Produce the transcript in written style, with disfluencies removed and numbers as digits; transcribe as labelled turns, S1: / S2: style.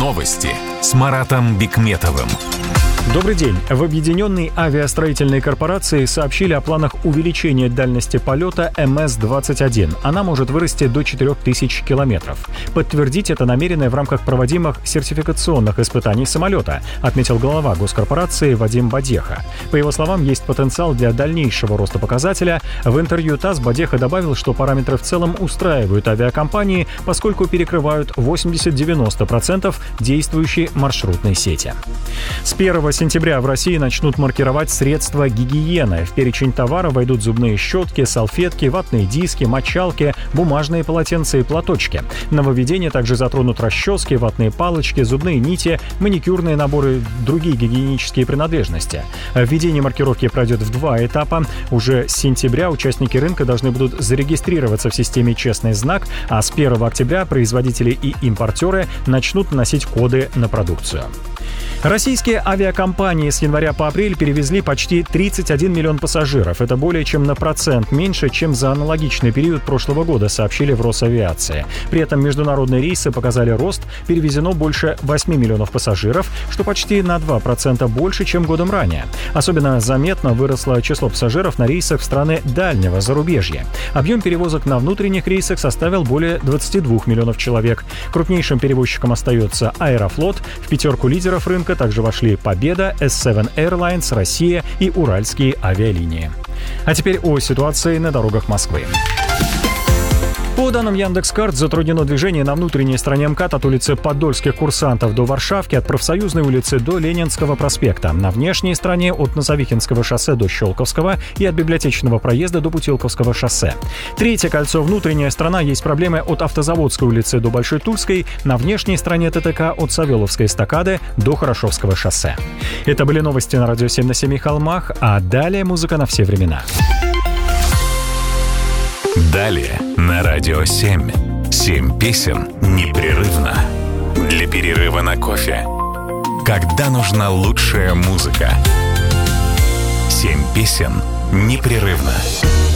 S1: Новости с Маратом Бикметовым.
S2: Добрый день. В Объединенной авиастроительной корпорации сообщили о планах увеличения дальности полета МС-21. Она может вырасти до 4000 километров. Подтвердить это намерено в рамках проводимых сертификационных испытаний самолета, отметил глава госкорпорации Вадим Бодеха. По его словам, есть потенциал для дальнейшего роста показателя. В интервью ТАСС Бодеха добавил, что параметры в целом устраивают авиакомпании, поскольку перекрывают 80-90% действующей маршрутной сети. С 1 сентября в России начнут маркировать средства гигиены. В перечень товаров войдут зубные щетки, салфетки, ватные диски, мочалки, бумажные полотенца и платочки. Нововведения также затронут расчески, ватные палочки, зубные нити, маникюрные наборы и другие гигиенические принадлежности. Введение маркировки пройдет в 2 этапа. Уже с сентября участники рынка должны будут зарегистрироваться в системе «Честный знак», а с 1 октября производители и импортеры начнут наносить коды на продукцию. Российские авиакомпании с января по апрель перевезли почти 31 миллион пассажиров. Это более чем на процент меньше, чем за аналогичный период прошлого года, сообщили в Росавиации. При этом международные рейсы показали рост. Перевезено больше 8 миллионов пассажиров, что почти на 2% больше, чем годом ранее. Особенно заметно выросло число пассажиров на рейсах в страны дальнего зарубежья. Объем перевозок на внутренних рейсах составил более 22 миллионов человек. Крупнейшим перевозчиком остается Аэрофлот. В пятерку лидеров рынка также вошли Победа, S7 Airlines, Россия и Уральские авиалинии. А теперь о ситуации на дорогах Москвы. По данным Яндекс.Карт, затруднено движение на внутренней стороне МКАД от улицы Подольских курсантов до Варшавки, от Профсоюзной улицы до Ленинского проспекта. На внешней стороне от Носовихинского шоссе до Щелковского и от Библиотечного проезда до Путилковского шоссе. Третье кольцо, внутренняя сторона, есть проблемы от Автозаводской улицы до Большой Тульской, на внешней стороне ТТК от Савеловской эстакады до Хорошевского шоссе. Это были новости на радио 7 на 7 холмах, а далее музыка на все времена.
S1: Далее на радио 7. 7 песен непрерывно. Для перерыва на кофе. Когда нужна лучшая музыка. 7 песен непрерывно.